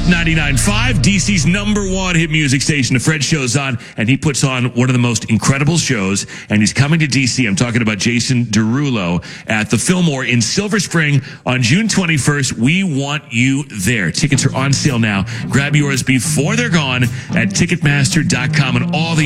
99.5, DC's #1 hit music station. The Fred Show's on, and he puts on one of the most incredible shows, and he's coming to DC. I'm talking about Jason Derulo at the Fillmore in Silver Spring on June 21st. We want you there. Tickets are on sale now. Grab yours before they're gone at Ticketmaster.com and all the